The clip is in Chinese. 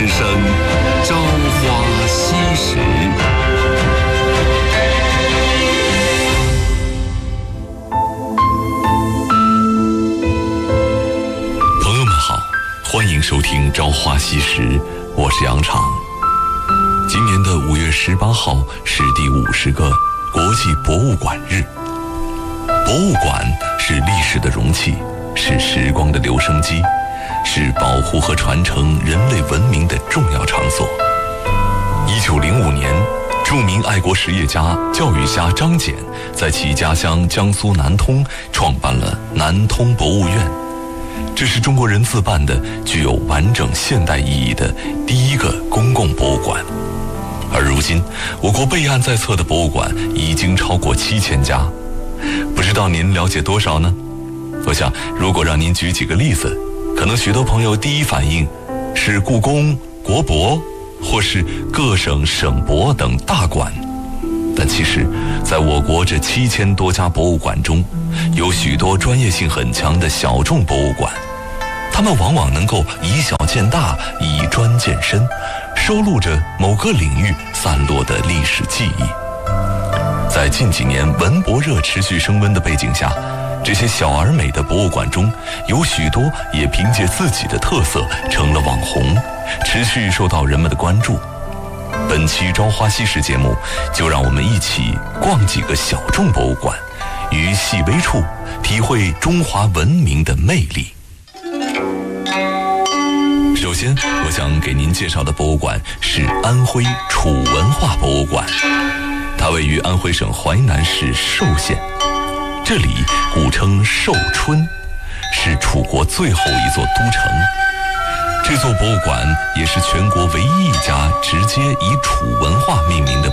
之声，朝花夕拾。朋友们好，欢迎收听《朝花夕拾》，我是杨昶。今年的5月18号是第50个国际博物馆日。博物馆是历史的容器，是时光的留声机，是保护和传承人类文明的重要场所。1905年，著名爱国实业家、教育家张謇在其家乡江苏南通创办了南通博物院，这是中国人自办的具有完整现代意义的第一个公共博物馆。而如今，我国备案在册的博物馆已经超过7000家，不知道您了解多少呢？我想，如果让您举几个例子，可能许多朋友第一反应是故宫、国博，或是各省省博等大馆。但其实，在我国这7000多家博物馆中，有许多专业性很强的小众博物馆，他们往往能够以小见大，以专见深，收录着某个领域散落的历史记忆。在近几年文博热持续升温的背景下，这些小而美的博物馆中，有许多也凭借自己的特色成了网红，持续受到人们的关注。本期《朝花夕拾》节目，就让我们一起逛几个小众博物馆，于细微处体会中华文明的魅力。首先，我想给您介绍的博物馆是安徽楚文化博物馆，它位于安徽省淮南市寿县。这里古称寿春，是楚国最后一座都城。这座博物馆也是全国唯一一家直接以楚文化命名的